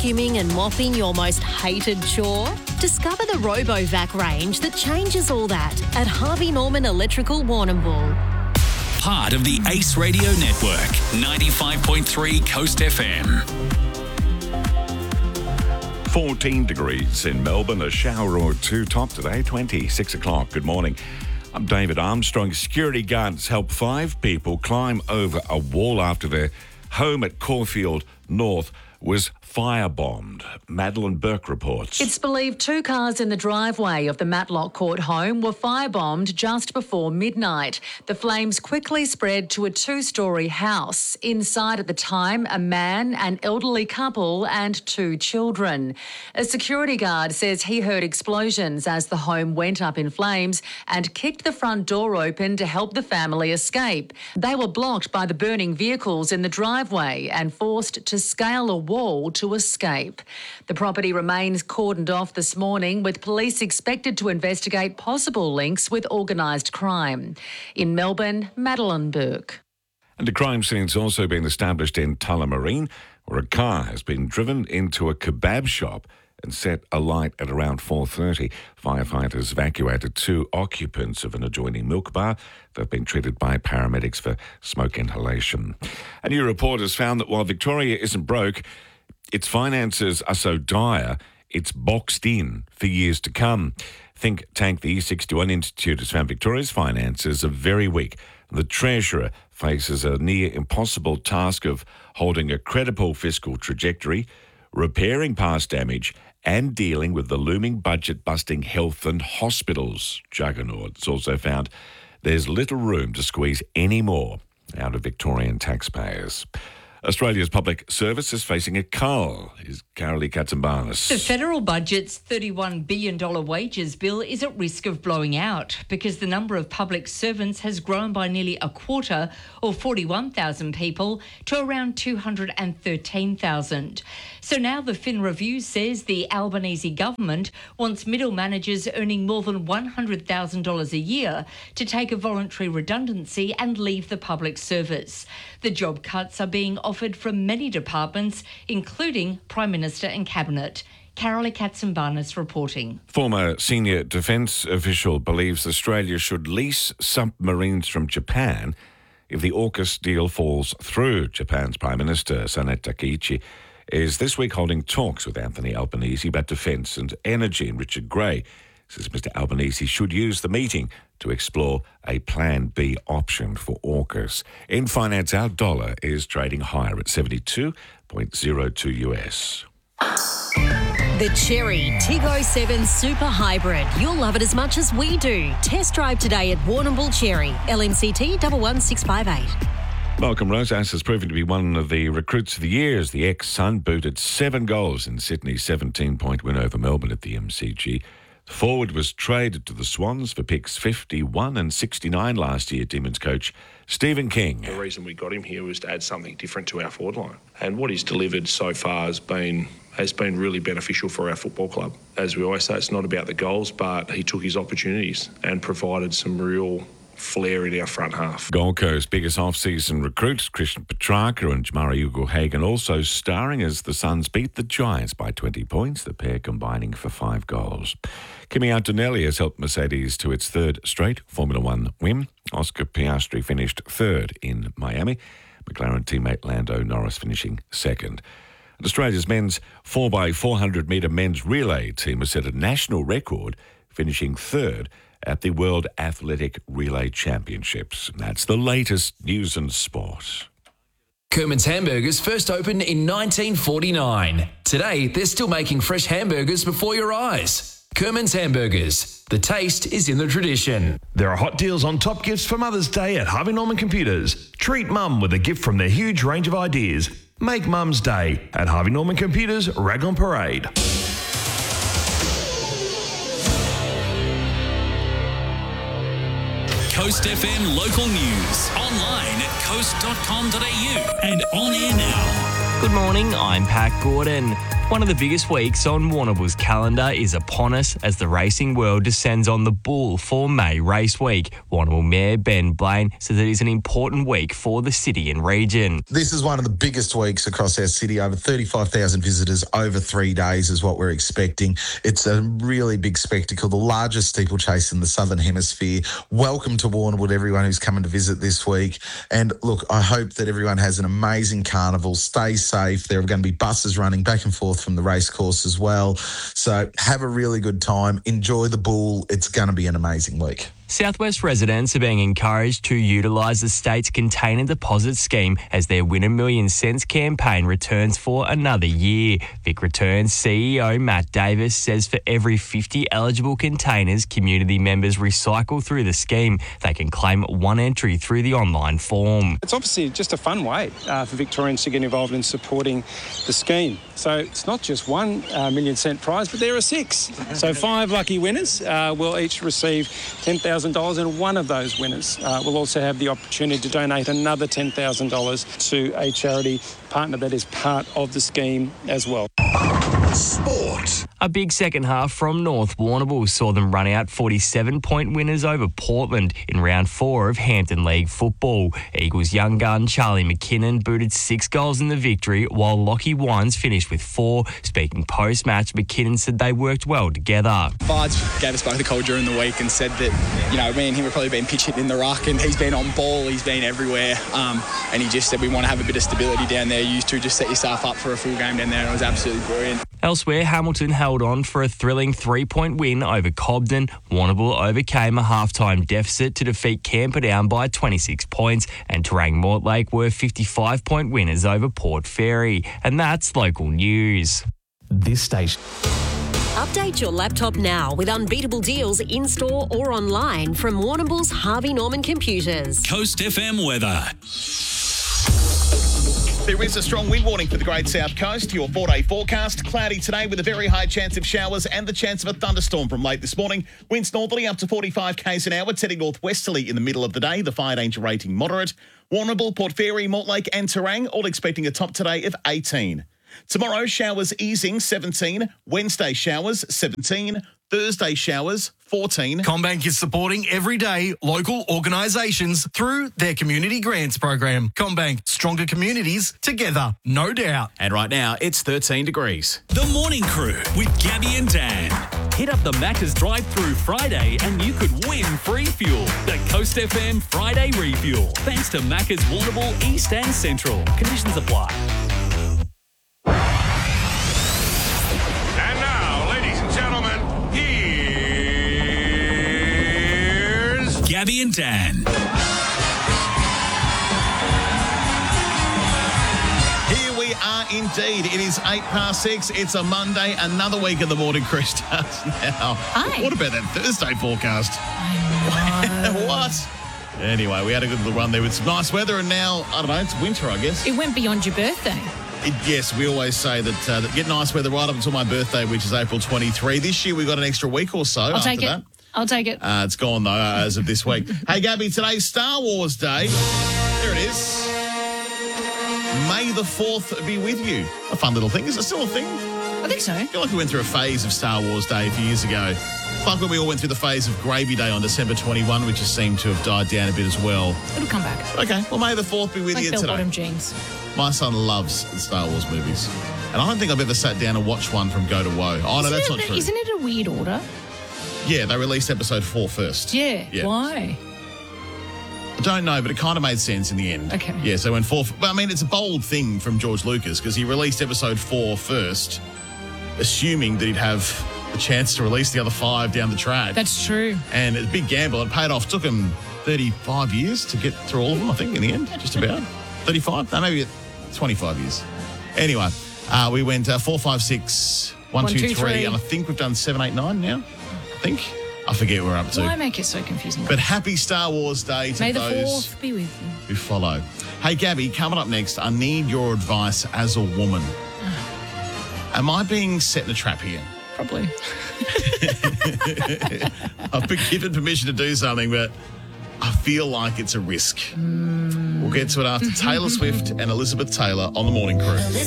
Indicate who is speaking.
Speaker 1: vacuuming and mopping your most hated chore? Discover the RoboVac range that changes all that at Harvey Norman Electrical Warrnambool.
Speaker 2: Part of the Ace Radio Network, 95.3 Coast FM.
Speaker 3: 14 degrees in Melbourne, a shower or two top today, 6 o'clock. Good morning. I'm David Armstrong. Security guards help 5 people climb over a wall after their home at Caulfield North was firebombed. Madeline Burke reports.
Speaker 4: It's believed 2 cars in the driveway of the Matlock Court home were firebombed just before midnight. The flames quickly spread to a 2-storey house. Inside at the time, a man, an elderly couple and 2 children. A security guard says he heard explosions as the home went up in flames and kicked the front door open to help the family escape. They were blocked by the burning vehicles in the driveway and forced to scale a wall to escape. The property remains cordoned off this morning, with police expected to investigate possible links with organised crime. In Melbourne, Madeline Burke.
Speaker 3: And a crime scene's also been established in Tullamarine, where a car has been driven into a kebab shop and set alight at around 4:30. Firefighters evacuated 2 occupants of an adjoining milk bar. They've been treated by paramedics for smoke inhalation. A new report has found that while Victoria isn't broke, its finances are so dire, it's boxed in for years to come. Think tank the E61 Institute has found Victoria's finances are very weak. The Treasurer faces a near impossible task of holding a credible fiscal trajectory, repairing past damage, and dealing with the looming budget-busting health and hospitals juggernaut. It's also found there's little room to squeeze any more out of Victorian taxpayers. Australia's public service is facing a cull. Is Carolee Katsambanis.
Speaker 5: The federal budget's $31 billion wages bill is at risk of blowing out because the number of public servants has grown by nearly a quarter, or 41,000 people, to around 213,000. So now the Fin Review says the Albanese government wants middle managers earning more than $100,000 a year to take a voluntary redundancy and leave the public service. The job cuts are being offered from many departments, including Prime Minister and Cabinet. Carolee Katsambanis reporting.
Speaker 3: Former senior defence official believes Australia should lease submarines from Japan if the AUKUS deal falls through. Japan's Prime Minister, Sanae Takaichi, is this week holding talks with Anthony Albanese about defence and energy, and Richard Gray says Mr Albanese should use the meeting to explore a Plan B option for AUKUS. In finance, our dollar is trading higher at 72.02 US.
Speaker 1: The Chery Tiggo 7 Super Hybrid. You'll love it as much as we do. Test drive today at Warrnambool Chery. LMCT 11658.
Speaker 3: Malcolm Rosas has proven to be one of the recruits of the year as the ex-Sun booted 7 goals in Sydney's 17-point win over Melbourne at the MCG. The forward was traded to the Swans for picks 51 and 69 last year, Demons coach Stephen King.
Speaker 6: The reason we got him here was to add something different to our forward line. And what he's delivered so far has been really beneficial for our football club. As we always say, it's not about the goals, but he took his opportunities and provided some real flair in our front half.
Speaker 3: Gold Coast's biggest off-season recruits, Christian Petrarca and Jamari Ugle-Hagan, also starring as the Suns beat the Giants by 20 points, the pair combining for 5 goals. Kimi Antonelli has helped Mercedes to its 3rd straight Formula One win. Oscar Piastri finished 3rd in Miami. McLaren teammate Lando Norris finishing 2nd. And Australia's men's 4x400 metre men's relay team has set a national record, finishing 3rd at the World Athletic Relay Championships. And that's the latest news and sport.
Speaker 7: Kerman's Hamburgers first opened in 1949. Today, they're still making fresh hamburgers before your eyes. Kerman's Hamburgers. The taste is in the tradition.
Speaker 8: There are hot deals on top gifts for Mother's Day at Harvey Norman Computers. Treat Mum with a gift from their huge range of ideas. Make Mum's Day at Harvey Norman Computers, Raglan Parade.
Speaker 2: Coast FM local news. Online at coast.com.au and on air now.
Speaker 9: Good morning, I'm Pat Gordon. One of the biggest weeks on Warrnambool's calendar is upon us as the racing world descends on the bull for May Race Week. Warrnambool Mayor Ben Blaine says it is an important week for the city and region.
Speaker 10: This is one of the biggest weeks across our city. Over 35,000 visitors over 3 days is what we're expecting. It's a really big spectacle, the largest steeplechase in the Southern Hemisphere. Welcome to Warrnambool, everyone who's coming to visit this week. And look, I hope that everyone has an amazing carnival. Stay safe. There are going to be buses running back and forth from the racecourse as well. So have a really good time. Enjoy the bull. It's going to be an amazing week.
Speaker 9: Southwest residents are being encouraged to utilise the state's container deposit scheme as their Win a Million Cents campaign returns for another year. Vic Returns CEO Matt Davis says for every 50 eligible containers community members recycle through the scheme, they can claim one entry through the online form.
Speaker 11: It's obviously just a fun way for Victorians to get involved in supporting the scheme. So it's not just one million cent prize, but there are 6. So 5 lucky winners will each receive $10,000, and one of those winners will also have the opportunity to donate another $10,000 to a charity partner that is part of the scheme as well.
Speaker 9: Sport. A big second half from North Warrnambool saw them run out 47-point winners over Portland in round 4 of Hampton League football. Eagles young gun Charlie McKinnon booted 6 goals in the victory, while Lockie Wines finished with 4. Speaking post-match, McKinnon said they worked well together.
Speaker 12: Vards gave us both a call during the week and said that, you know, me and him have probably been pitch hitting in the ruck, and he's been on ball, he's been everywhere, and he just said we want to have a bit of stability down there. You used to just set yourself up for a full game down there, and it was absolutely brilliant.
Speaker 9: Elsewhere, Hamilton held on for a thrilling 3-point win over Cobden. Warrnambool overcame a half-time deficit to defeat Camperdown by 26 points, and Terang Mortlake were 55-point winners over Port Fairy. And that's local news.
Speaker 13: This station.
Speaker 1: Update your laptop now with unbeatable deals in-store or online from Warrnambool's Harvey Norman Computers.
Speaker 2: Coast FM weather.
Speaker 14: There is a strong wind warning for the Great South Coast. Your 4-day forecast, cloudy today with a very high chance of showers and the chance of a thunderstorm from late this morning. Winds northerly up to 45 k's an hour. It's heading northwesterly in the middle of the day. The fire danger rating moderate. Warrnambool, Port Fairy, Mortlake and Terang all expecting a top today of 18. Tomorrow, showers easing, 17. Wednesday, showers, 17. Thursday, showers, 14.
Speaker 15: CommBank is supporting everyday local organisations through their community grants program. CommBank, stronger communities together, no doubt.
Speaker 16: And right now, it's 13 degrees.
Speaker 2: The Morning Crew with Gabby and Dan. Hit up the Macca's drive-through Friday and you could win free fuel. The Coast FM Friday Refuel. Thanks to Macca's Warrnambool, East and Central. Conditions apply.
Speaker 3: And now, ladies and gentlemen, here's
Speaker 2: Gabby and Dan.
Speaker 14: Here we are indeed. It is 6:08. It's a Monday. Another week of the Morning Crew starts now.
Speaker 17: Hi.
Speaker 14: What about that Thursday forecast? What? Anyway, we had a good little run there with some nice weather, and now, I don't know, it's winter, I guess.
Speaker 17: It went beyond your birthday.
Speaker 14: Yes, we always say that get nice weather right up until my birthday, which is April 23. This year we got an extra week or so
Speaker 17: I'll
Speaker 14: after
Speaker 17: take it.
Speaker 14: that.
Speaker 17: I'll take it.
Speaker 14: It's gone, though, as of this week. Hey, Gabby, today's Star Wars Day. There it is. May the 4th be with you. A fun little thing. Is it still a thing?
Speaker 17: I think so.
Speaker 14: I feel like we went through a phase of Star Wars Day a few years ago. It's like when we all went through the phase of Gravy Day on December 21, which has seemed to have died down a bit as well.
Speaker 17: It'll come back.
Speaker 14: Okay, well, May the 4th be with
Speaker 17: Like
Speaker 14: you
Speaker 17: Bill
Speaker 14: today.
Speaker 17: Bottom jeans.
Speaker 14: My son loves the Star Wars movies. And I don't think I've ever sat down and watched one from go to woe. Oh, no, that's not true.
Speaker 17: Isn't it a weird order?
Speaker 14: Yeah, they released episode 4 first.
Speaker 17: Yeah. Why?
Speaker 14: I don't know, but it kind of made sense in the end.
Speaker 17: Okay.
Speaker 14: Yeah, so when 4... But, I mean, it's a bold thing from George Lucas because he released episode 4 first, assuming that he'd have a chance to release the other 5 down the track.
Speaker 17: That's true.
Speaker 14: And it's a big gamble. It paid off. Took him 35 years to get through all of them, I think, in the end. Just about. 35? No, maybe 25 years. Anyway, we went 4, 5, 6, 1, 2, 3, and I think we've done 7, 8, 9 now. I think. I forget where we're up to.
Speaker 17: Why make it so confusing?
Speaker 14: But happy Star Wars Day to
Speaker 17: May the
Speaker 14: those
Speaker 17: 4th be with you.
Speaker 14: who follow. Hey, Gabby, coming up next, I need your advice as a woman. Am I being set in a trap here?
Speaker 17: Probably.
Speaker 14: I've been given permission to do something, but I feel like it's a risk. We'll get to it after Taylor Swift and Elizabeth Taylor on The Morning Crew.